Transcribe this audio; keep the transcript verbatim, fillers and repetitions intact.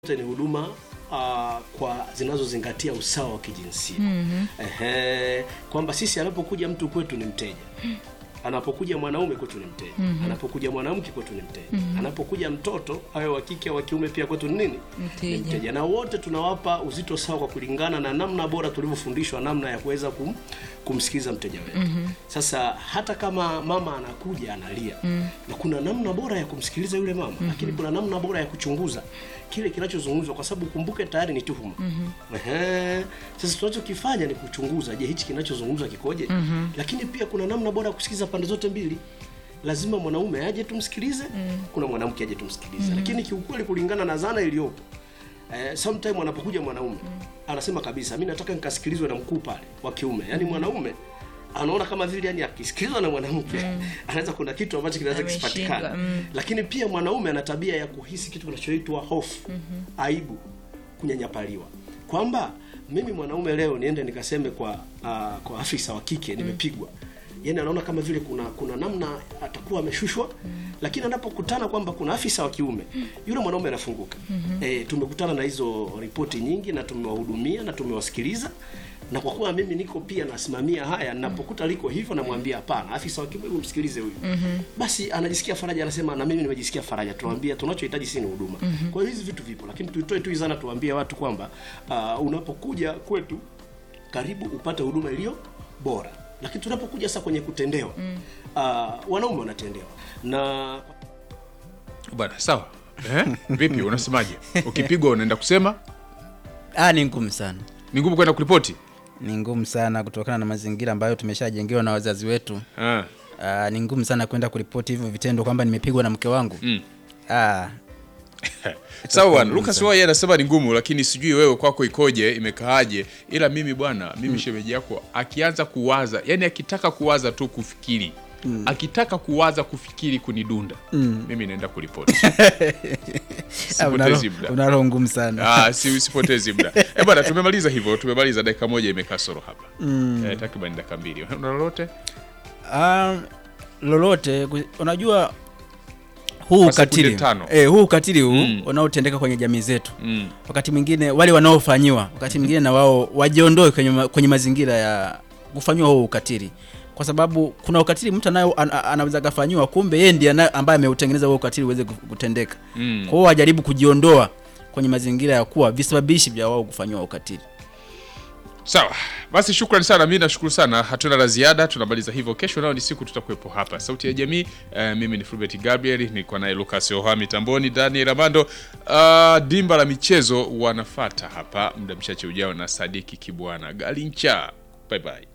Ni huduma uh, kwa zinazozingatia usawa wa kijinsia. Mm -hmm. Ehe, kwamba sisi anapokuja mtu kwetu ni mteja. Anapokuja mwanaume kwetu ni mteja. Mm -hmm. Anapokuja mwanamke kwetu ni mteja. Mm -hmm. Anapokuja mtoto awe wa kike au wa kiume pia kwetu ni nini? Mteja. Ni mteja. Na wote tunawapa uzito sawa kwa kulingana na namna bora tulivyofundishwa namna ya kuweza kum, kumsikiza mteja wetu. Mm -hmm. Sasa hata kama mama anakuja analia, mm -hmm. na kuna namna bora ya kumsikiliza yule mama, mm -hmm. lakini kuna namna bora ya kuchunguza kile kinachozungumzwa kwa sababu kumbuke tayari ni tuhuma. Mm -hmm. Ehe. Sasa tunachokifanya ni kuchunguza, je, hichi kinachozungumzwa kikoje? Mm -hmm. Lakini pia kuna namna bora ya kusikiza pande zote mbili. Lazima mwanaume aje tumsikilize, mm -hmm. kuna mwanamke aje tumsikilize. Mm -hmm. Lakini kiukweli kulingana na zana iliyopo, eh, sometime anapokuja mwanaume, mm -hmm. anasema kabisa mimi nataka nikasikilizwe na mkuu pale wa kiume. Yaani mwanaume anaona kama vile yani akisikilizwa na mwanamke mm. anaweza kuna kitu ambacho kinaweza kusipatikana. Mm. Lakini pia mwanaume ana tabia ya kuhisi kitu kinachoitwa hofu, mm -hmm. aibu, kunyanyapaliwa. Kwamba mimi mwanaume leo niende nikaseme kwa uh, kwa afisa wa kike nimepigwa. Mm. Yaani anaona kama vile kuna kuna namna atakuwa ameshushwa, mm. lakini anapokutana kwamba kuna afisa wa kiume, mm. yule mwanaume anafunguka. Mm -hmm. Eh, tumekutana na hizo ripoti nyingi na tumewahudumia na tumewasikiliza. Na kwa kuwa mimi niko pia nasimamia haya, ninapokuta liko hivyo namwambia hapana, afisa wa kiume msikilize huyu. Mm -hmm. Basi anajisikia faraja, anasema na mimi nimejisikia faraja. Tuambia tunachohitaji si ni huduma. Mm -hmm. Kwa hiyo hizi vitu vipo, lakini tuitoe tu izana tuambie watu kwamba uh, unapokuja kwetu karibu upate huduma iliyo bora. Lakini tunapokuja sasa kwenye kutendewa, mm. uh, wanaume wanatendewa. Na bwana sawa. Eh? Vipi unasemaje? Ukipigwa unaenda kusema? Ah, ni ngumu sana. Ni ngumu kwenda kuripoti? Ni ngumu sana kutokana na mazingira ambayo tumeshajengewa na wazazi wetu. Ah. Ah, ni ngumu sana kwenda kuripoti hivyo vitendo kwamba nimepigwa na mke wangu. Mm. Ah. Sawa bwana, Lucas wao anasema ni ngumu, lakini sijui wewe kwako ikoje, imekaaje. Ila mimi bwana, mimi mm. shemeji yako akianza kuwaza, yani akitaka kuwaza tu kufikiri, mm. akitaka kuwaza kufikiri kunidunda, mm. mimi naenda kuripoti. Sipotezi muda. Una roho ngumu sana. Ah, si usipotezi muda. Eh bwana, tumemaliza hivyo, tumemaliza dakika moja imekasoro hapa. Mm. Eh, takriban dakika mbili. Una lolote? Ah, um, lolote unajua huu ukatili eh huu ukatili huu mm. unaotendeka kwenye jamii zetu. Mm. Wakati mwingine wale wanaofanywa, wakati mwingine na wao wajiondoe kwenye kwenye mazingira ya kufanywa huu ukatili. Kwa sababu kuna ukatili mtu anayo an, anaweza kufanywa kumbe yeye ndiye ambaye ameutengeneza huo ukatili uweze kutendeka. Mm. Kwa hiyo wajaribu kujiondoa kwenye mazingira ya kuwa visababishi vya wao kufanywa ukatili. Sawa. Basi shukrani sana, mimi nashukuru sana. Hatuna la ziada, tunamaliza hivyo. Kesho nao ni siku tutakuepo hapa. Sauti ya Jamii, uh, mimi ni Fulbert Gabriel, nilikuwa naye Lucas Ohami Tamboni, Daniel Ramando. Uh, dimba la michezo wanafuata hapa muda mchache ujao na Sadiki Kibwana Galincha. Bye bye.